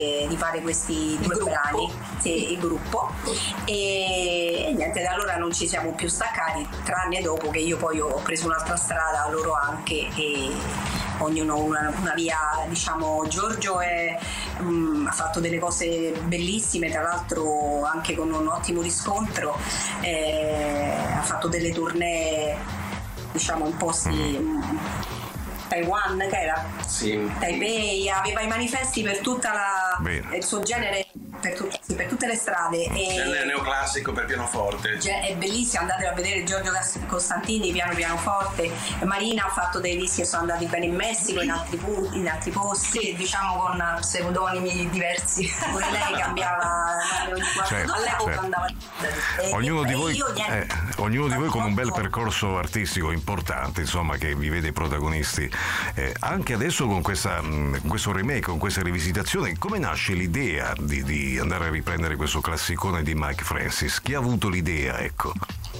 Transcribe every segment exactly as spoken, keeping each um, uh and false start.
di fare questi due brani, sì, il gruppo, e, e niente, da allora non ci siamo più staccati, tranne dopo che io poi ho preso un'altra strada, loro anche, e ognuno una, una via, diciamo. Giorgio è, um, ha fatto delle cose bellissime, tra l'altro anche con un ottimo riscontro, eh, ha fatto delle tournée, diciamo, in posti mm. Taiwan, che era? Sì. Taipei, aveva i manifesti per tutta la Bene. il suo genere, per, tut, sì, per tutte le strade. Genere neoclassico per pianoforte. È bellissimo, andate a vedere Giorgio Costantini, piano pianoforte. Marina ha fatto dei dischi che sono andati bene in Messico, in altri, punti, in altri posti. Sì, diciamo con pseudonimi diversi. Pure lei cambiava ogni quattro, certo, all'epoca certo. andava. E, ognuno e di voi, io, eh, ognuno di voi con un bel percorso artistico importante, insomma, che vi vede protagonisti. Eh, anche adesso con questa, mh, questo remake, con questa rivisitazione, come nasce l'idea di, di andare a riprendere questo classicone di Mike Francis? Chi ha avuto l'idea, ecco?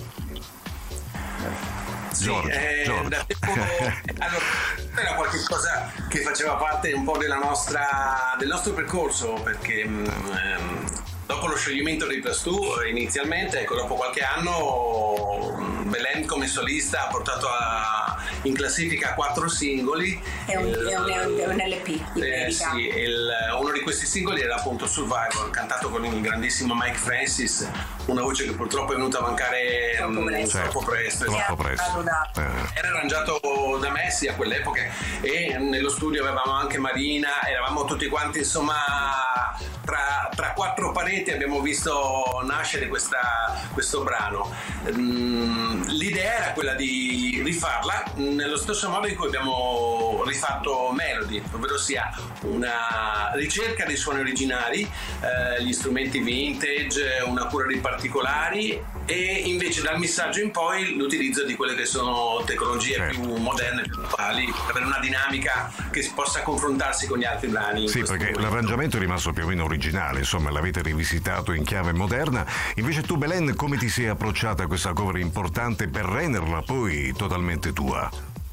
Sì, Giorgio, eh, Giorgio. da tempo, allora, era qualche cosa che faceva parte un po' della nostra, del nostro percorso, perché ehm, dopo lo scioglimento dei Plus due inizialmente, ecco, dopo qualche anno Belen come solista ha portato a, in classifica quattro singoli. È un, il, è un, è un L P. Eh, sì, il, uno di questi singoli era appunto Survivor, cantato con il grandissimo Mike Francis, una voce che purtroppo è venuta a mancare troppo presto. Troppo presto. Troppo presto. Eh. Era arrangiato da Messi a quell'epoca e nello studio avevamo anche Marina, eravamo tutti quanti, insomma, tra, tra quattro pareti abbiamo visto nascere questa, questo brano. L'idea era quella di rifarla nello stesso modo in cui abbiamo rifatto Melody, ovvero sia una ricerca dei suoni originali, eh, gli strumenti vintage, una cura dei particolari, e invece dal missaggio in poi l'utilizzo di quelle che sono tecnologie certo. più moderne, più attuali, per avere una dinamica che si possa confrontarsi con gli altri brani. Sì, perché momento. L'arrangiamento è rimasto più o meno originale, insomma, l'avete rivisitato in chiave moderna. Invece tu, Belen, come ti sei approcciata a questa cover importante per renderla poi totalmente tua?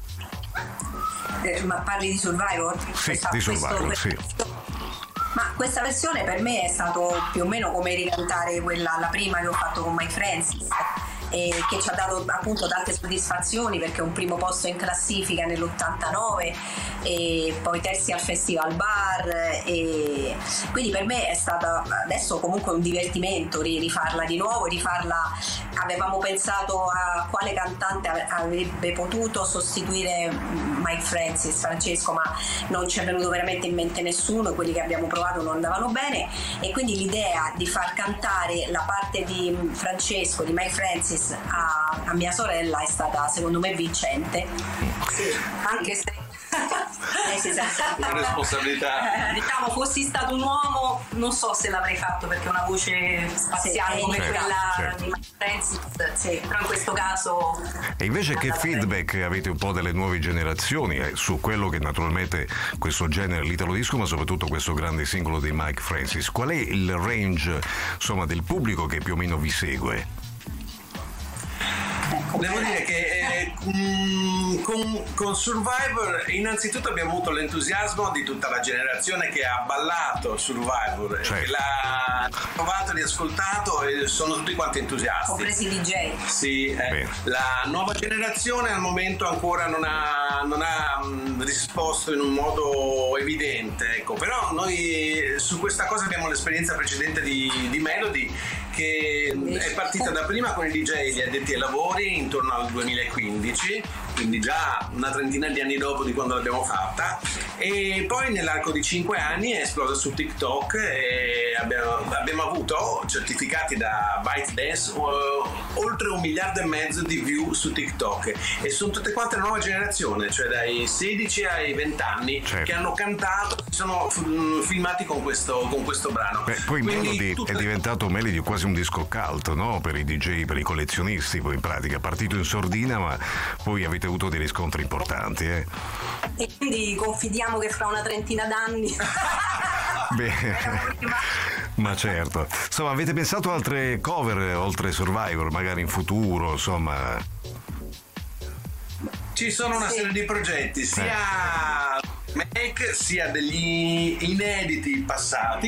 Eh, ma parli di Survivor? Sì, questa, di Survivor, questo, sì. Ma questa versione per me è stato più o meno come ricantare quella, la prima che ho fatto con Mike Francis, e che ci ha dato appunto tante soddisfazioni, perché un primo posto in classifica nell'ottantanove e poi terzi al Festival Bar, e quindi per me è stata adesso comunque un divertimento rifarla di nuovo, rifarla. Avevamo pensato a quale cantante avrebbe potuto sostituire Mike Francis, Francesco, ma non ci è venuto veramente in mente nessuno, quelli che abbiamo provato non andavano bene, e quindi l'idea di far cantare la parte di Francesco, di Mike Francis, a, a mia sorella è stata secondo me vincente. Sì, anche se eh, sì, sì, sì. Una responsabilità. Eh, diciamo, fossi stato un uomo non so se l'avrei fatto, perché una voce spaziale sì, come certo, quella certo. di Mike Francis, sì, però in questo caso. E invece che feedback avete un po' delle nuove generazioni eh, su quello che naturalmente questo genere, l'italo disco, ma soprattutto questo grande singolo di Mike Francis? Qual è il range, insomma, del pubblico che più o meno vi segue? Devo dire che eh, mh, con, con Survivor innanzitutto abbiamo avuto l'entusiasmo di tutta la generazione che ha ballato Survivor, certo. che l'ha provato, riascoltato, e sono tutti quanti entusiasti. Compresi i D J. Sì, eh, la nuova generazione al momento ancora non ha, non ha mh, risposto in un modo evidente, ecco. Però noi su questa cosa abbiamo l'esperienza precedente di, di Melody, che è partita da prima con i D J, gli addetti ai lavori, intorno al duemilaquindici, quindi già una trentina di anni dopo di quando l'abbiamo fatta, e poi nell'arco di cinque anni è esplosa su TikTok e abbiamo, abbiamo avuto certificati da ByteDance uh, oltre un miliardo e mezzo di view su TikTok, e sono tutte quante la nuova generazione, cioè dai sedici ai venti anni, certo. che hanno cantato, si sono f- filmati con questo, con questo brano. Beh, poi Quindi Melody tutte... è diventato Melody quasi un disco cult, no? Per i D J, per i collezionisti, poi in pratica partito in sordina, ma poi avete avuto dei riscontri importanti, eh? E quindi confidiamo che fra una trentina d'anni Beh, ma certo. Insomma, avete pensato a altre cover oltre Survivor, magari in futuro, insomma? Ci sono una sì. serie di progetti, sia remake sia degli inediti passati